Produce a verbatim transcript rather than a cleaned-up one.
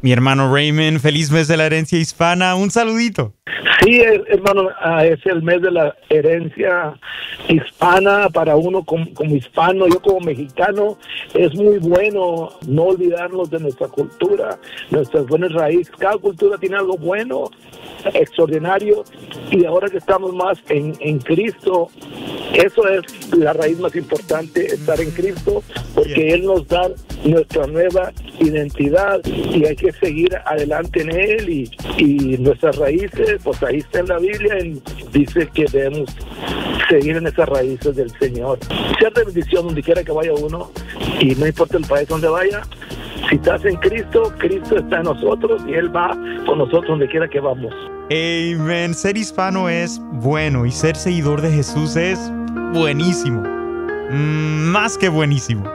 Mi hermano Raymond, feliz mes de la herencia hispana. Un saludito. Sí, hermano, es el mes de la herencia hispana para uno como, como hispano. Yo como mexicano, es muy bueno no olvidarnos de nuestra cultura, nuestras buenas raíces. Cada cultura tiene algo bueno, extraordinario, y ahora que estamos más en, en Cristo, eso es la raíz más importante, estar en Cristo, porque Él nos da nuestra nueva identidad y hay que seguir adelante en Él, y, y nuestras raíces, pues ahí está en la Biblia, en, dice que debemos seguir en esas raíces del Señor. Cierta bendición donde quiera que vaya uno, y no importa el país donde vaya. Si estás en Cristo, Cristo está en nosotros y Él va con nosotros donde quiera que vamos. Amen. Ser hispano es bueno y ser seguidor de Jesús es buenísimo. Mm, más que buenísimo.